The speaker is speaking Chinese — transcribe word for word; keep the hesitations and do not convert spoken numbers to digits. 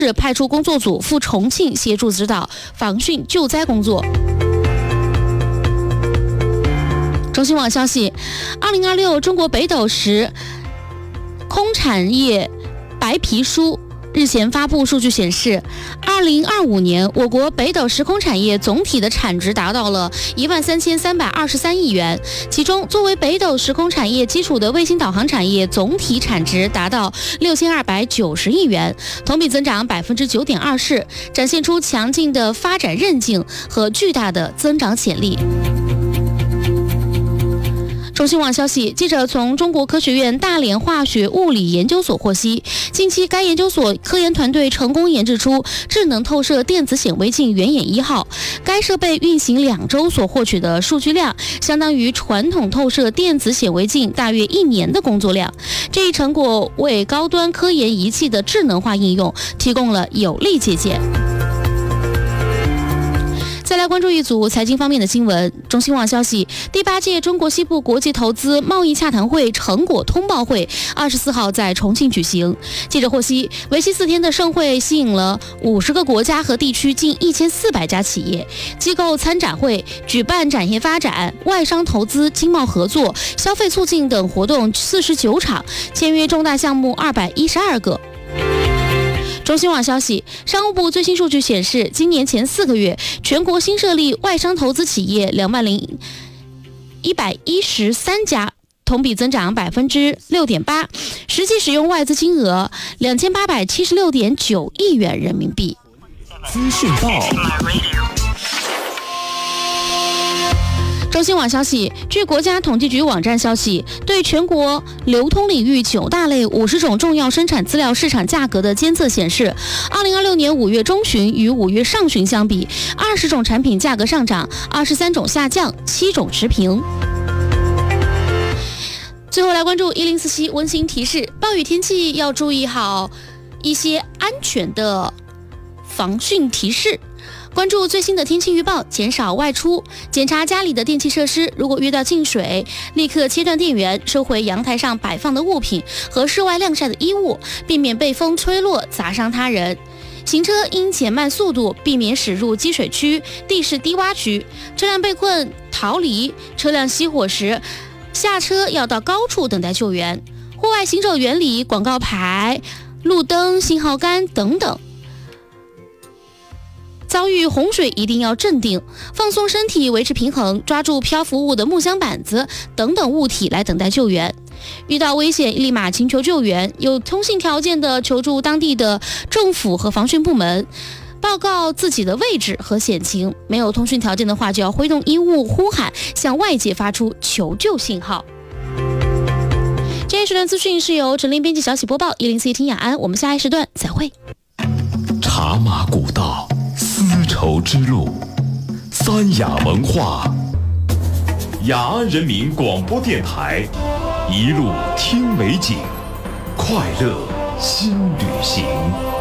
市派出工作组赴重庆协助指导防汛救灾工作。中新网消息，二零二六中国北斗石空产业白皮书日前发布，数据显示，二零二五年我国北斗时空产业总体的产值达到了一万三千三百二十三亿元，其中作为北斗时空产业基础的卫星导航产业总体产值达到六千二百九十亿元，同比增长百分之九点二四，展现出强劲的发展韧劲和巨大的增长潜力。中新网消息，记者从中国科学院大连化学物理研究所获悉，近期该研究所科研团队成功研制出智能透射电子显微镜圆眼一号，该设备运行两周所获取的数据量，相当于传统透射电子显微镜大约一年的工作量。这一成果为高端科研仪器的智能化应用提供了有力借鉴。再来关注一组财经方面的新闻。中新网消息，第八届中国西部国际投资贸易洽谈会成果通报会二十四号在重庆举行。记者获悉，为期四天的盛会吸引了五十个国家和地区近一千四百家企业机构参展会，举办产业发展、外商投资、经贸合作、消费促进等活动四十九场，签约重大项目二百一十二个。中新网消息，商务部最新数据显示，今年前四个月，全国新设立外商投资企业两万零一百一十三家，同比增长百分之六点八，实际使用外资金额两千八百七十六点九亿元人民币。 资讯报。 中新网消息，据国家统计局网站消息，对全国流通领域九大类五十种重要生产资料市场价格的监测显示，二零二六年五月中旬与五月上旬相比，二十种产品价格上涨，二十三种下降，七种持平。最后来关注一零四七温馨提示，暴雨天气要注意好一些安全的防汛提示。关注最新的天气预报，减少外出，检查家里的电气设施，如果遇到进水，立刻切断电源，收回阳台上摆放的物品和室外晾晒的衣物，避免被风吹落砸伤他人。行车应减慢速度，避免驶入积水区、地势低洼区。车辆被困逃离，车辆熄火时下车要到高处等待救援。户外行走原理、广告牌、路灯、信号杆等等。遭遇洪水一定要镇定，放松身体，维持平衡，抓住漂浮物的木箱板子等等物体来等待救援。遇到危险立马请求救援，有通信条件的求助当地的政府和防汛部门，报告自己的位置和险情。没有通讯条件的话，就要挥动衣物呼喊，向外界发出求救信号。这一时段资讯是由陈琳编辑，小喜播报，一零四一听雅安，我们下一时段再会。 茶马古道，丝绸之路，三雅文化，雅安人民广播电台，一路听美景，快乐新旅行。